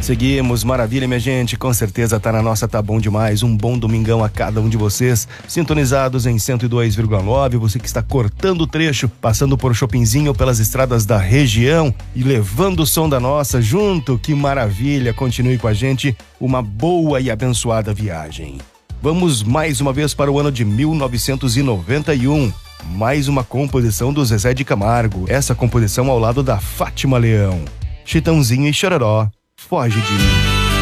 Seguimos, maravilha, minha gente, com certeza tá na nossa Tá Bom Demais. Um bom domingão a cada um de vocês, sintonizados em 102,9, você que está cortando o trecho, passando por Shoppingzinho, pelas estradas da região e levando o som da nossa junto, que maravilha, continue com a gente, uma boa e abençoada viagem. Vamos mais uma vez para o ano de 1991, mais uma composição do Zezé de Camargo, essa composição ao lado da Fátima Leão. Chitãozinho e Chororó, Foge de Mim.